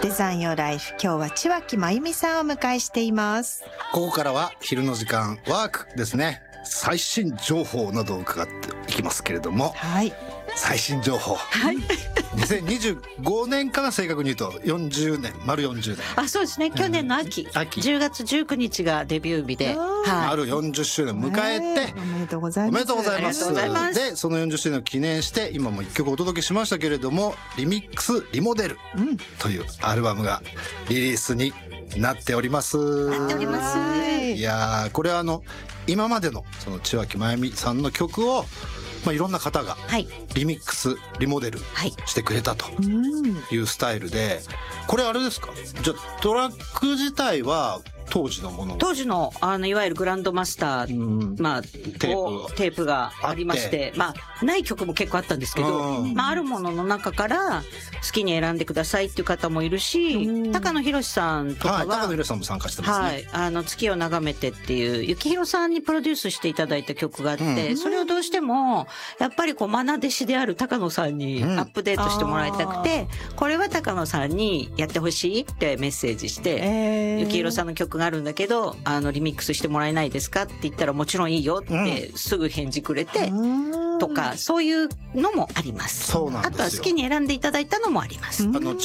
デザインヨーライフ、今日は千脇真由美さんをお迎えしています。 ここからは昼の時間ワークですね。最新情報などを伺っていきますけれども、 はい、 最新情報、 はい、 2025年かな、正確に言うと40年、丸40年。 あ、そうですね、去年の秋、10月19日がデビュー日で、 丸40周年迎えて、 おめでとうございます。 おめでとうございます。 ありがとうございます。 でその40周年を記念して今も1曲お届けしましたけれども、リミックスリモデルというアルバムがリリースになっております。 なっております。 いやー、これは今までのその千脇真由美さんの曲を、いろんな方がリミックスリモデルしてくれたというスタイルで、これあれですか、じゃあトラック自体は当時のもの、 当時のいわゆるグランドマスター、テープがありまして、ない曲も結構あったんですけど、あるものの中から好きに選んでくださいっていう方もいるし、高野宏さんとかは、 高野宏さんも参加してますね。 月を眺めてっていう幸宏さんにプロデュースしていただいた曲があって、それをどうしてもやっぱり愛弟子である高野さんにアップデートしてもらいたくて、これは高野さんにやってほしいってメッセージして、幸宏さんの曲があるんだけどリミックスしてもらえないですかって言ったら、もちろんいいよってすぐ返事くれて、とかそういうのもあります。 そうなんですよ。 あとは好きに選んでいただいたのもあります。